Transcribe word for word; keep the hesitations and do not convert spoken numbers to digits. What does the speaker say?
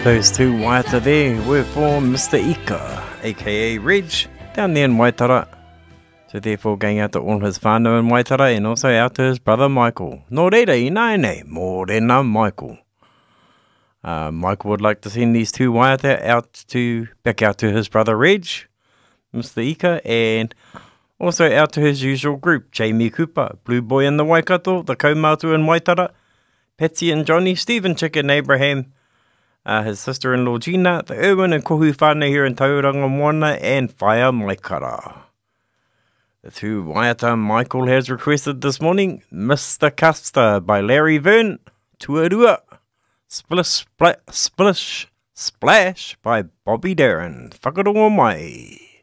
Those two waiata there were for Mister Ika, aka Reg, down there in Waitara. So therefore going out to all his whānau in Waitara and also out to his brother Michael. Nō reira I naene, mōrena Michael. Uh, Michael would like to send these two waiata out to, back out to his brother Reg, Mister Ika, and also out to his usual group, Jamie Cooper, Blue Boy in the Waikato, the Kaumātua in Waitara, Patsy and Johnny, Stephen Chicken Abraham, Uh, his sister-in-law Gina, the Irwin and Kohu whānau here in Tauranga Moana, and Whaia Maikara. The two waiata Michael has requested this morning, Mister Custer by Larry Verne, Tuarua, Splish Splash, Splish Splash by Bobby Darin. Whakarongo mai.